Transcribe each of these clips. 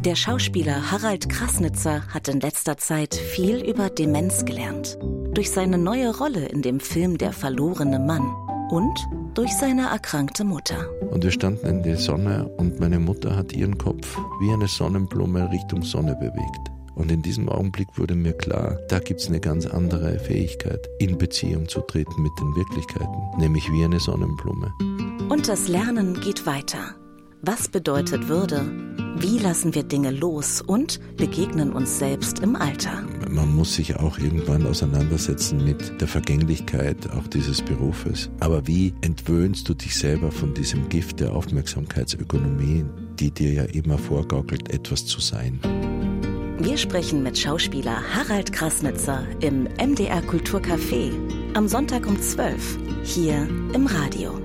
Der Schauspieler Harald Krasnitzer hat in letzter Zeit viel über Demenz gelernt. Durch seine neue Rolle in dem Film Der verlorene Mann und durch seine erkrankte Mutter. Und wir standen in der Sonne und meine Mutter hat ihren Kopf wie eine Sonnenblume Richtung Sonne bewegt. Und in diesem Augenblick wurde mir klar, da gibt es eine ganz andere Fähigkeit, in Beziehung zu treten mit den Wirklichkeiten, nämlich wie eine Sonnenblume. Und das Lernen geht weiter. Was bedeutet Würde? Wie lassen wir Dinge los und begegnen uns selbst im Alter? Man muss sich auch irgendwann auseinandersetzen mit der Vergänglichkeit auch dieses Berufes. Aber wie entwöhnst du dich selber von diesem Gift der Aufmerksamkeitsökonomie, die dir ja immer vorgaukelt, etwas zu sein? Wir sprechen mit Schauspieler Harald Krasnitzer im MDR Kulturcafé am Sonntag um 12 hier im Radio.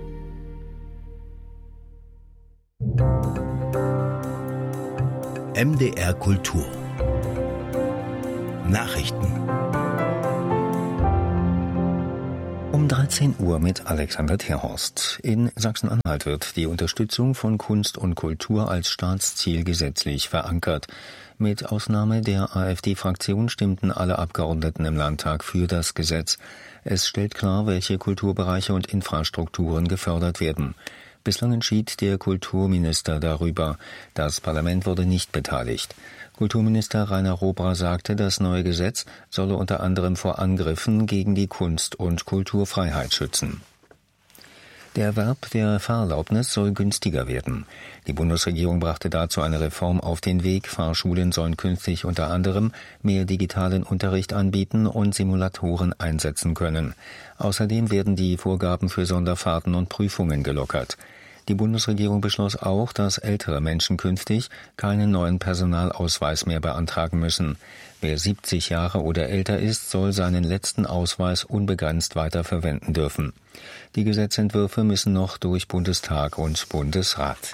MDR Kultur Nachrichten um 13 Uhr mit Alexander Terhorst. In Sachsen-Anhalt wird die Unterstützung von Kunst und Kultur als Staatsziel gesetzlich verankert. Mit Ausnahme der AfD-Fraktion stimmten alle Abgeordneten im Landtag für das Gesetz. Es stellt klar, welche Kulturbereiche und Infrastrukturen gefördert werden. Bislang entschied der Kulturminister darüber. Das Parlament wurde nicht beteiligt. Kulturminister Rainer Robra sagte, das neue Gesetz solle unter anderem vor Angriffen gegen die Kunst- und Kulturfreiheit schützen. Der Erwerb der Fahrerlaubnis soll günstiger werden. Die Bundesregierung brachte dazu eine Reform auf den Weg. Fahrschulen sollen künftig unter anderem mehr digitalen Unterricht anbieten und Simulatoren einsetzen können. Außerdem werden die Vorgaben für Sonderfahrten und Prüfungen gelockert. Die Bundesregierung beschloss auch, dass ältere Menschen künftig keinen neuen Personalausweis mehr beantragen müssen. Wer 70 Jahre oder älter ist, soll seinen letzten Ausweis unbegrenzt weiter verwenden dürfen. Die Gesetzentwürfe müssen noch durch Bundestag und Bundesrat.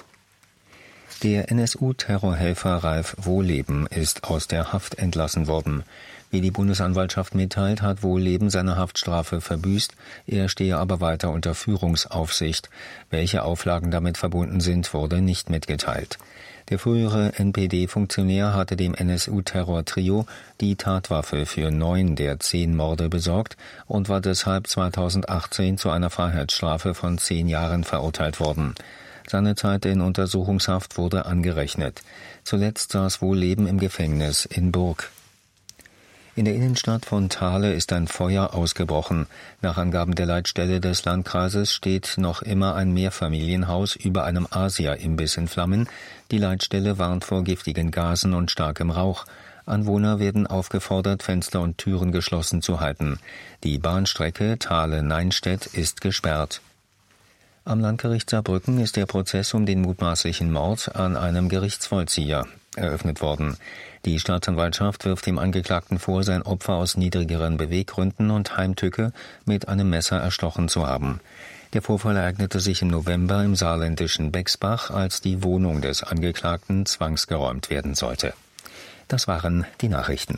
Der NSU-Terrorhelfer Ralf Wohlleben ist aus der Haft entlassen worden. Wie die Bundesanwaltschaft mitteilt, hat Wohlleben seine Haftstrafe verbüßt. Er stehe aber weiter unter Führungsaufsicht. Welche Auflagen damit verbunden sind, wurde nicht mitgeteilt. Der frühere NPD-Funktionär hatte dem NSU-Terror-Trio die Tatwaffe für 9 der 10 Morde besorgt und war deshalb 2018 zu einer Freiheitsstrafe von 10 Jahren verurteilt worden. Seine Zeit in Untersuchungshaft wurde angerechnet. Zuletzt saß Wohlleben im Gefängnis in Burg. In der Innenstadt von Thale ist ein Feuer ausgebrochen. Nach Angaben der Leitstelle des Landkreises steht noch immer ein Mehrfamilienhaus über einem Asia-Imbiss in Flammen. Die Leitstelle warnt vor giftigen Gasen und starkem Rauch. Anwohner werden aufgefordert, Fenster und Türen geschlossen zu halten. Die Bahnstrecke Thale-Neinstedt ist gesperrt. Am Landgericht Saarbrücken ist der Prozess um den mutmaßlichen Mord an einem Gerichtsvollzieher eröffnet worden. Die Staatsanwaltschaft wirft dem Angeklagten vor, sein Opfer aus niedrigeren Beweggründen und Heimtücke mit einem Messer erstochen zu haben. Der Vorfall ereignete sich im November im saarländischen Bexbach, als die Wohnung des Angeklagten zwangsgeräumt werden sollte. Das waren die Nachrichten.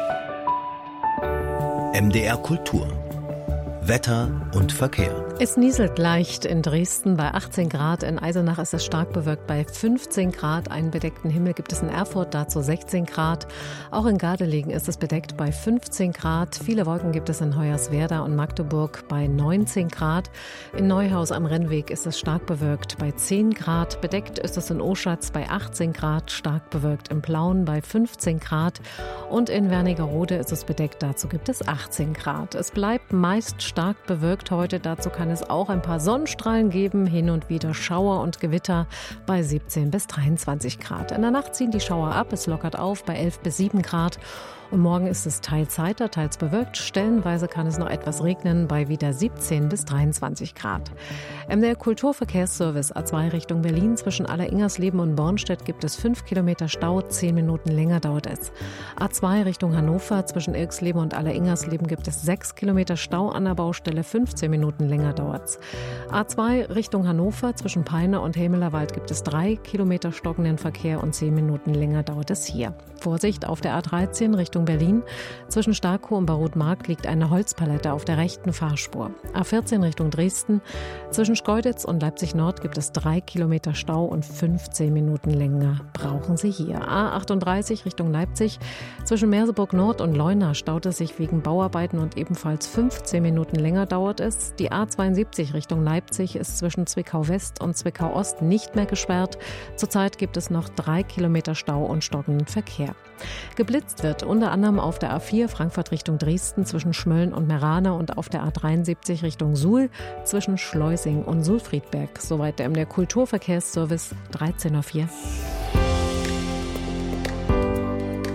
MDR Kultur Wetter und Verkehr. Es nieselt leicht in Dresden bei 18 Grad, in Eisenach ist es stark bewölkt bei 15 Grad, einen bedeckten Himmel gibt es in Erfurt, dazu 16 Grad. Auch in Gardelegen ist es bedeckt bei 15 Grad, viele Wolken gibt es in Hoyerswerda und Magdeburg bei 19 Grad. In Neuhaus am Rennweg ist es stark bewölkt bei 10 Grad, bedeckt ist es in Oschatz bei 18 Grad, stark bewölkt in Plauen bei 15 Grad und in Wernigerode ist es bedeckt, dazu gibt es 18 Grad. Es bleibt meist stark bewölkt heute, dazu kann es auch ein paar Sonnenstrahlen geben, hin und wieder Schauer und Gewitter bei 17 bis 23 Grad. In der Nacht ziehen die Schauer ab, es lockert auf bei 11 bis 7 Grad. Und morgen ist es teils heiter, teils bewölkt. Stellenweise kann es noch etwas regnen bei wieder 17 bis 23 Grad. Der Kulturverkehrsservice A2 Richtung Berlin zwischen Alleringersleben und Bornstedt gibt es 5 Kilometer Stau, 10 Minuten länger dauert es. A2 Richtung Hannover zwischen Ilksleben und Alleringersleben gibt es 6 Kilometer Stau an der Baustelle, 15 Minuten länger länger dauert's. A2 Richtung Hannover, zwischen Peine und Hämelerwald gibt es 3 Kilometer stockenden Verkehr und 10 Minuten länger dauert es hier. Vorsicht auf der A13 Richtung Berlin. Zwischen Starkow und Barrothmarkt liegt eine Holzpalette auf der rechten Fahrspur. A14 Richtung Dresden. Zwischen Schkeuditz und Leipzig Nord gibt es 3 Kilometer Stau und 15 Minuten länger brauchen Sie hier. A38 Richtung Leipzig. Zwischen Merseburg Nord und Leuna staut es sich wegen Bauarbeiten und ebenfalls 15 Minuten länger dauert es. Die A72 Richtung Leipzig ist zwischen Zwickau West und Zwickau Ost nicht mehr gesperrt. Zurzeit gibt es noch 3 Kilometer Stau und stockenden Verkehr. Geblitzt wird unter anderem auf der A4 Frankfurt Richtung Dresden zwischen Schmölln und Merane und auf der A73 Richtung Suhl zwischen Schleusing und Sulfriedberg. Soweit der MDR Kulturverkehrsservice 13.04 Uhr.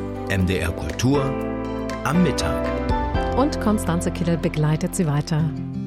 MDR Kultur am Mittag. Und Konstanze Kittel begleitet Sie weiter.